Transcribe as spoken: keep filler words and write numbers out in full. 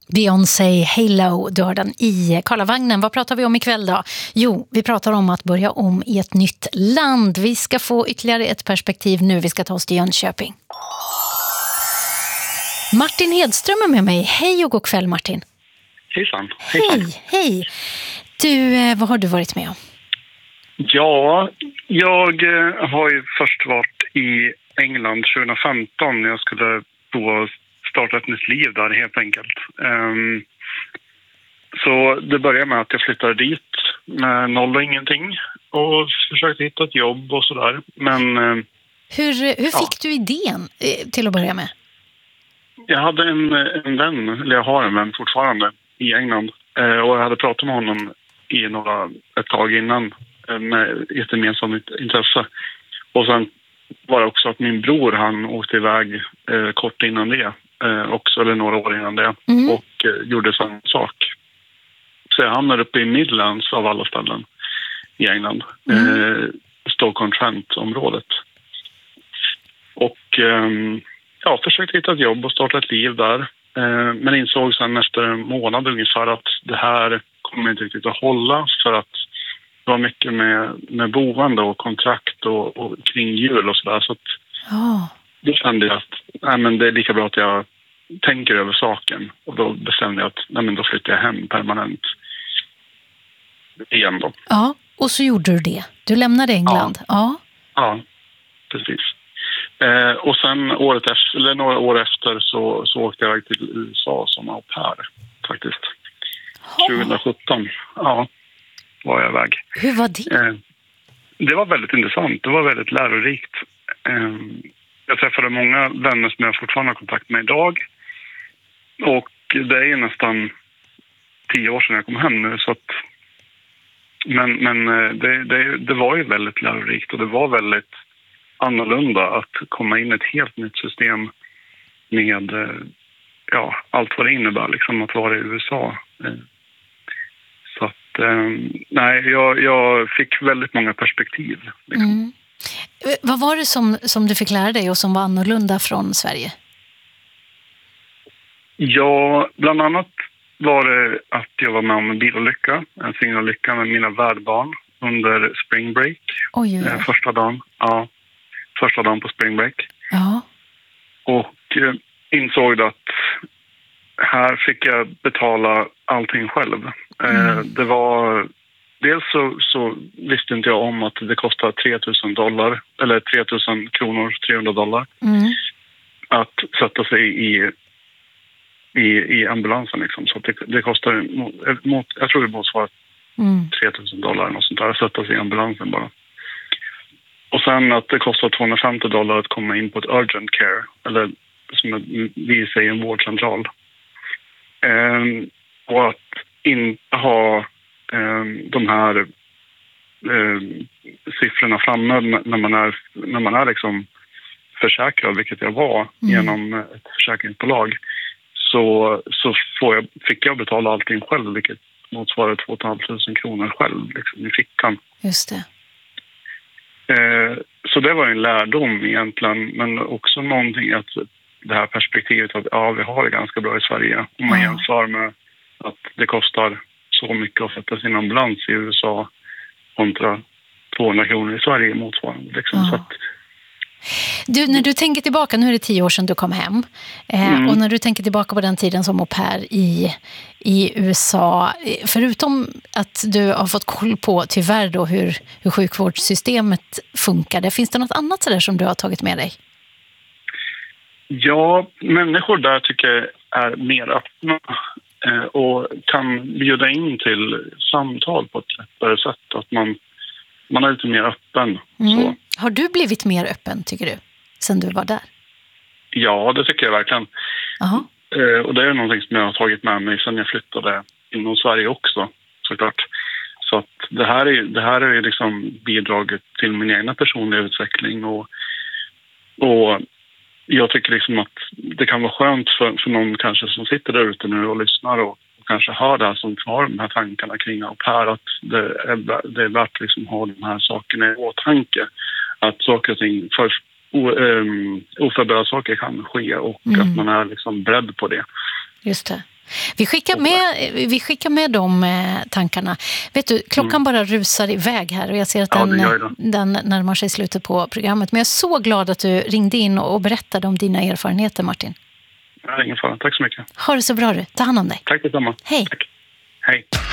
Beyoncé, Halo, du har den i Karlavagnen. Vad pratar vi om ikväll då? Jo, vi pratar om att börja om i ett nytt land. Vi ska få ytterligare ett perspektiv nu. Vi ska ta oss till Jönköping. Martin Hedström är med mig. Hej och god kväll, Martin. Hejsan. Hej, hej. Du, vad har du varit med om? Ja, jag har ju först varit i England tjugo femton när jag skulle då starta ett nytt liv där helt enkelt. Um, så det började med att jag flyttade dit med noll och ingenting och försökte hitta ett jobb och sådär. Men um, hur, hur fick ja. du idén till att börja med? Jag hade en, en vän, eller jag har en vän fortfarande i England. Uh, och jag hade pratat med honom i några, ett tag innan uh, med ett gemensamt intresse. Och sen var det också att min bror, han åkte iväg uh, kort innan det. Eh, också, eller några år innan det, mm. och eh, gjorde samma sak. Så jag hamnade uppe i Midlands av alla ställen i England. Mm. Eh, Stoke-on-Trent-området. Och eh, ja, försökte hitta ett jobb och starta ett liv där. Eh, men insåg sen efter en månad ungefär att det här kommer inte riktigt att hålla, för att det var mycket med, med boende och kontrakt och, och kring jul och sådär. Så att oh. Då kände jag att nej, men det är lika bra att jag tänker över saken. Och då bestämde jag att nej, men då flyttar jag hem permanent igen då. Ja, och så gjorde du det. Du lämnade England. Ja, ja. ja precis. Eh, och sen året efter, eller några år efter så, så åkte jag till U S A som au pair faktiskt. Oh. tjugo sjutton, ja, var jag iväg. Hur var det? Eh, det var väldigt intressant. Det var väldigt lärorikt. Eh, Jag träffade många vänner som jag fortfarande har kontakt med idag. Och det är ju nästan tio år sedan jag kom hem nu. Så att, men men det, det, det var ju väldigt lärorikt och det var väldigt annorlunda att komma in i ett helt nytt system med ja, allt vad det innebär liksom, att vara i U S A. Så att, nej, jag, jag fick väldigt många perspektiv liksom. Mm. Vad var det som, som du fick lära dig och som var annorlunda från Sverige? Ja, bland annat var det att jag var med om en bilolycka, en singelolycka med mina värdbarn under spring break. Oj, oj, oj. Eh, första dagen, ja, första dagen på spring break. Ja. Och eh, insåg att här fick jag betala allting själv. Eh, mm. Det var... Dels så, så visste inte jag om att det kostar tre tusen dollar, eller tre tusen kronor, trehundra dollar, mm. att sätta sig i, i, i ambulansen. Liksom. Så det, det kostar, mot, jag tror det motsvarar mm. tre tusen dollar eller något sånt där, att sätta sig i ambulansen bara. Och sen att det kostar tvåhundrafemtio dollar att komma in på ett urgent care, eller som vi säger en vårdcentral. Ehm, och att inte ha de här eh, siffrorna framme när man är, när man är liksom försäkrad, vilket jag var mm. genom ett försäkringsbolag, så, så får jag, fick jag betala allting själv, vilket motsvarar två tusen femhundra kronor själv liksom, i fickan. Just det. Eh, så det var en lärdom egentligen, men också någonting att det här perspektivet att ja, vi har det ganska bra i Sverige om man ja. jämför med att det kostar så mycket att sätta sin ambulans i U S A kontra tvåhundra kronor i Sverige motsvarande. Liksom. Ja. Så att... Du, när du tänker tillbaka, nu är det tio år sedan du kom hem, eh, mm. och när du tänker tillbaka på den tiden som au pair i, i U S A, förutom att du har fått koll på tyvärr då hur, hur sjukvårdssystemet funkade, finns det något annat så där som du har tagit med dig? Ja, människor där tycker jag är mer öppna och kan bjuda in till samtal på ett lättare sätt. Att man, man är lite mer öppen. Mm. Så. Har du blivit mer öppen, tycker du, sen du var där? Ja, det tycker jag verkligen. Aha. Och det är någonting som jag har tagit med mig sen jag flyttade inom Sverige också, såklart. Så att det här är, det här är liksom bidraget till min egna personliga utveckling. Och, och jag tycker liksom att det kan vara skönt för, för någon kanske som sitter där ute nu och lyssnar och, och kanske hör det här, som har de här tankarna kring au pair, att det är, det är värt liksom att ha de här sakerna i åtanke. Att saker och ting, för, o, um, oförberedda saker kan ske och mm. att man är liksom beredd på det. Just det. Vi skickar med, vi skickar med de tankarna. Vet du, klockan mm. bara rusar iväg här och jag ser att ja, den, den närmar sig slutet på programmet. Men jag är så glad att du ringde in och berättade om dina erfarenheter, Martin. Ja, ingen fara. Tack så mycket. Ha det så bra du. Ta hand om dig. Tack detsamma. Hej. Tack. Hej.